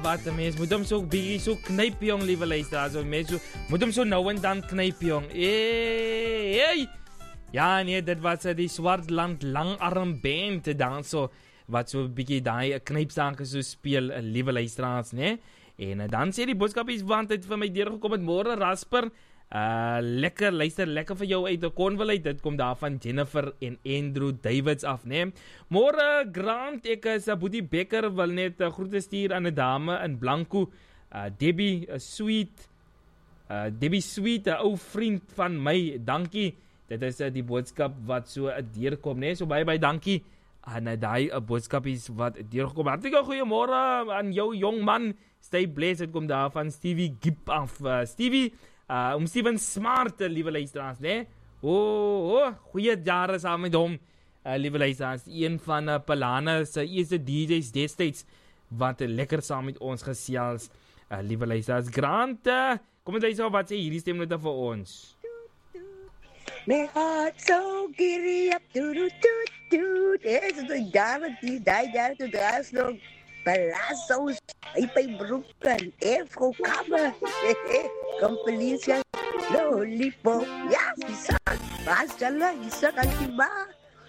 Wat mens moet hom so bietjie so knyp jong, liewe luisteraars. Mens moet hom so nou en dan knyp jong. Hey. Ja nee, dit was die Swartland langarm band dan so wat so bietjie daai knypsake so speel, liewe luisteraars, né? En dan sê die boodskapies want dit vir my deurgekom het môre Rasper. Lekker luister, lekker vir jou uit 'n konvol uit. Dit kom daar van Jennifer en Andrew Davids af, né? Môre Grant, ek is Boetie Becker, wil net groete stuur aan 'n dame in Blanco, Debbie Sweet, 'n ou vriend van my. Dankie. Dit is die boodskap wat so deurkom, né? So baie dankie aan daai boodskapies wat deurgekom. Hartlike goeiemôre aan jou jong man. Stay blessed. Dit kom daar van Stevie Gip af. Stevie Steven Smart, liewe luisteraars, né? Goeie jare saam met hom, liewe luisteraars. Een van Palana se eerste DJ's destyds wat lekker saam met ons gesels, liewe luisteraars. Grant, kom ons luister wat sê hierdie stemnote vir ons. My heart so giddy up, do. Dit is die jaren toe daar nog Palazzo's, bij Broeken, Efro Kammer, Compelicia, Lollipop, ja, die zang, Basjala, die zang aan die ma,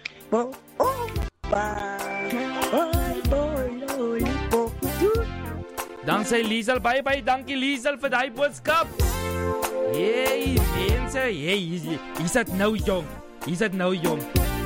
boy, Lollipop, Dan sê Liesel, bye, dankie Liesel vir die boodskap. Hey, mense, hey, is dit nou jong?